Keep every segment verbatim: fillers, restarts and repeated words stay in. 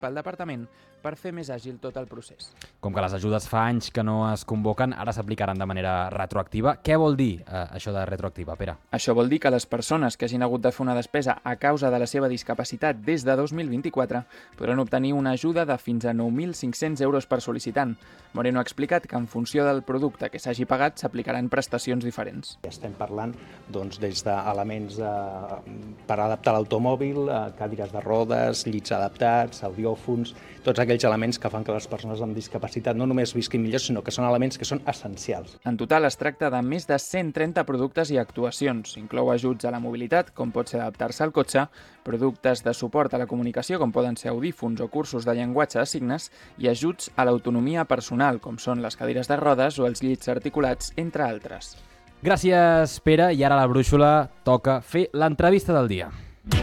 pel departament per fer més àgil tot el procés. Com que les ajudes fa anys que no es convoquen, ara s'aplicaran de manera retroactiva. Què vol dir eh, això de retroactiva, Pere? Això vol dir que les persones que hagin hagut de fer una despesa a causa de la seva discapacitat des de dos mil vint-i-quatre podran obtenir una ajuda de fins a nou mil cinc-cents euros per sol·licitant. Moreno ha explicat que en funció del producte que s'hagi pagat s'aplicaran prestacions diferents. Estem parlant doncs, des d'elements eh, per adaptar l'automòbil, eh, cadires de rodes, llits adaptats, audiòfons, tots aquells elements que fan que les persones amb discapacitat no només visquin millor, sinó que són elements que són essencials. En total es tracta de més de cent trenta productes i actuacions. Inclou ajuts a la mobilitat, com pot ser adaptar-se al cotxe, productes de suport a la comunicació, com poden ser audífons o cursos de llenguatge de signes, i ajuts a l'autonomia personal, com són les cadires de rodes o els llits articulats, entre altres. Gràcies, Pere. I ara a la brúixola toca fer l'entrevista del dia.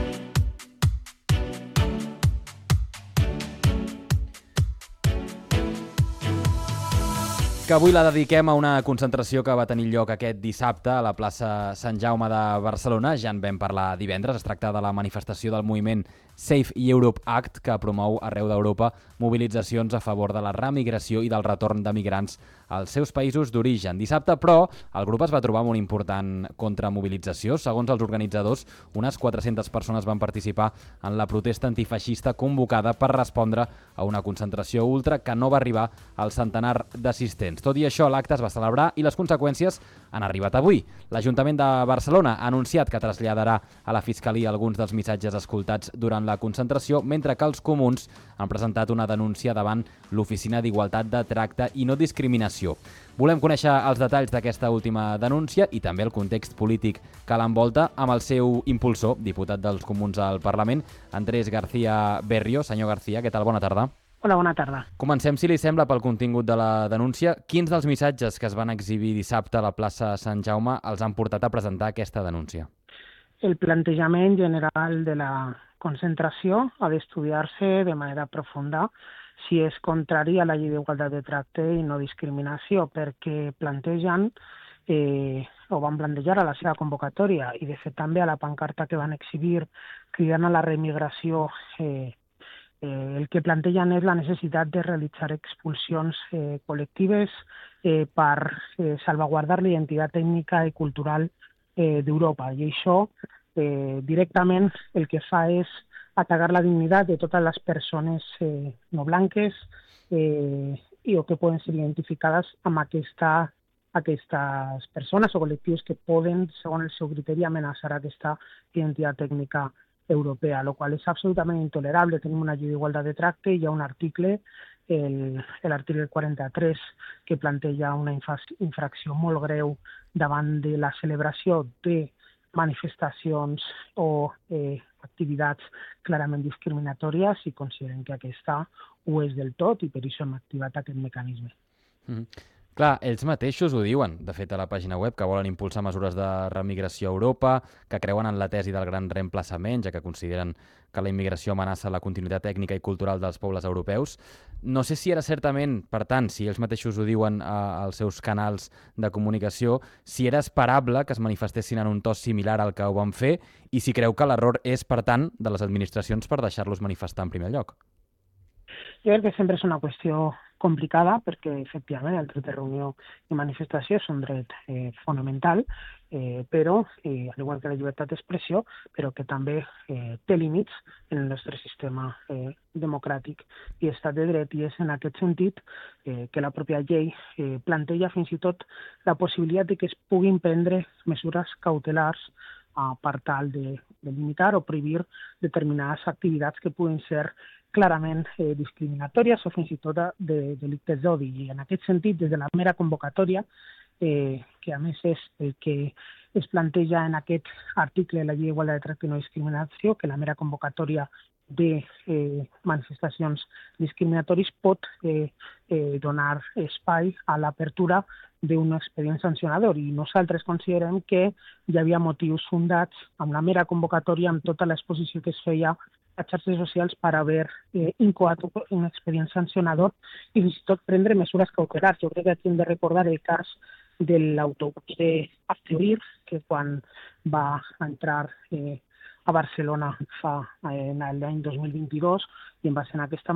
Que avui la dediquem a una concentració que va tenir lloc aquest dissabte a la plaça Sant Jaume de Barcelona. Ja en vam parlar divendres. Es tracta de la manifestació del moviment Safe Europe Act, que promou arreu d'Europa mobilitzacions a favor de la remigració i del retorn de migrants als seus països d'origen. Dissabte, però, el grup es va trobar amb una important contramobilització. Segons els organitzadors, unes quatre-centes persones van participar en la protesta antifeixista convocada per respondre a una concentració ultra que no va arribar al centenar d'assistents. Tot i això, l'acte es va celebrar i les conseqüències han arribat avui. L'Ajuntament de Barcelona ha anunciat que traslladarà a la Fiscalia alguns dels missatges escoltats durant la concentració, mentre que els comuns han presentat una denúncia davant l'Oficina d'Igualtat de Tracte i No Discriminació. Volem conèixer els detalls d'aquesta última denúncia i també el context polític que l'envolta amb el seu impulsor, diputat dels Comuns al Parlament, Andrés García Berrio. Senyor García, què tal? Bona tarda. Hola, bona tarda. Comencem, si li sembla, pel contingut de la denúncia. Quins dels missatges que es van exhibir dissabte a la plaça Sant Jaume els han portat a presentar aquesta denúncia? El plantejament general de la concentració ha d'estudiar-se de manera profunda si és contrari a la llei d'igualtat de tracte i no discriminació, perquè plantegen, eh, o van plantejar a la seva convocatòria i de fet també a la pancarta que van exhibir cridant a la remigració, eh, eh, el que plantegen és la necessitat de realitzar expulsions eh, col·lectives eh, per eh, salvaguardar la identitat tècnica i cultural eh, d'Europa. I això eh, directament el que fa és atacar la dignitat de totes les persones eh, no blanques eh, i o que poden ser identificades amb aquesta, aquestes persones o col·lectius que poden, segons el seu criteri, amenaçar aquesta identitat tècnica europea, lo qual és absolutament intolerable. Tenim una llei d'igualtat de tracte i hi ha un article, l'article quaranta-tres, que planteja una infracció molt greu davant de la celebració de manifestacions o eh, activitats clarament discriminatòries i consideren que aquesta ho és del tot i per això hem activat aquest mecanisme. Mm-hmm. Clar, ells mateixos ho diuen, de fet, a la pàgina web, que volen impulsar mesures de remigració a Europa, que creuen en la tesi del gran reemplaçament, ja que consideren que la immigració amenaça la continuïtat tècnica i cultural dels pobles europeus. No sé si era certament, per tant, si ells mateixos ho diuen eh, als seus canals de comunicació, si era esperable que es manifestessin en un to similar al que ho van fer i si creu que l'error és, per tant, de les administracions per deixar-los manifestar en primer lloc. Jo crec que sempre és una qüestió complicada perquè, efectivament, el dret de reunió i manifestació és un dret eh, fonamental, eh, però, eh, al igual que la llibertat d'expressió, però que també eh, té límits en el nostre sistema eh, democràtic i estat de dret, i és en aquest sentit eh, que la pròpia llei eh, planteja fins i tot la possibilitat de que es puguin prendre mesures cautelars eh, per tal de, de limitar o prohibir determinades activitats que puguin ser clarament eh, discriminatòries o fins i tot de delictes d'odi. I en aquest sentit, des de la mera convocatòria, eh, que a més és el que es planteja en aquest article de la Llei d'Igualtat de Tracte i No Discriminació, que la mera convocatòria de eh, manifestacions discriminatòries pot eh, eh, donar espai a l'apertura d'un expedient sancionador. I nosaltres considerem que hi havia motius fundats amb la mera convocatòria, amb tota l'exposició que es feia a xarxes socials per haver eh, incoat un expedient sancionador i fins i tot prendre mesures cautelars. Jo crec que aquí hem de recordar el cas de l'autobús de Atrevir, que quan va entrar eh, a Barcelona fa eh, l'any dos mil vint-i-dos i en va ser en aquesta